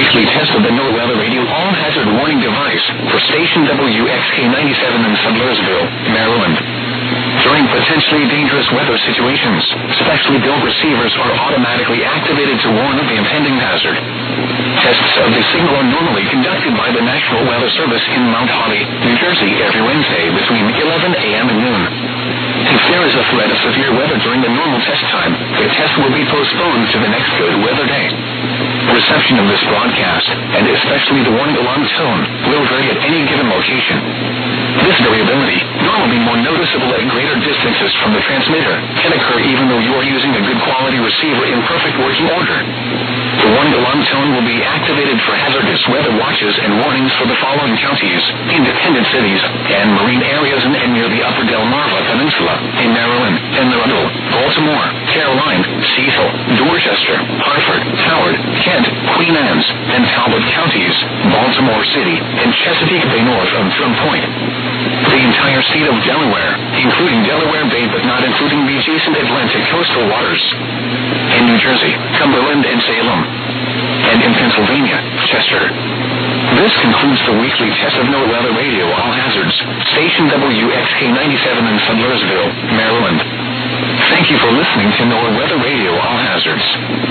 weekly test of the NOAA Weather Radio all-hazard warning device for station WXK-97 in Sudlersville, Maryland. During potentially dangerous weather situations, specially built receivers are automatically activated to warn of the impending hazard. Tests of the signal are normally conducted by the National Weather Service in Mount Holly, New Jersey every Wednesday between 11 a.m. and noon. If there is a threat of severe weather during the normal test time, the test will be postponed to the next good weather day. Reception of this broadcast, and especially the warning alarm tone, will vary at any given location. This variability, normally more noticeable at greater distances from the transmitter, can occur even though you are using a good quality receiver in perfect working order. The warning alarm tone will be activated for hazardous weather watches and warnings for the following counties, independent cities, and marine areas in and near the upper Delmarva Peninsula in Maryland, Penn Arundel, Baltimore, Caroline, Cecil, Dorchester, Hartford, Howard, Kent, Queen Anne's, and Talbot counties, Baltimore City, and Chesapeake Bay north of Drum Point. The entire state of Delaware, including Delaware Bay but not including the adjacent Atlantic coastal waters. In New Jersey, Cumberland and Salem. And in Pennsylvania, Chester. This concludes the weekly test of NOAA Weather Radio All Hazards, station WXK-97 in Sudlersville, Maryland. Thank you for listening to NOAA Weather Radio All Hazards.